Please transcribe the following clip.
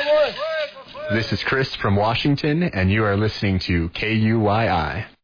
This is Chris from Washington, and you are listening to KUYI.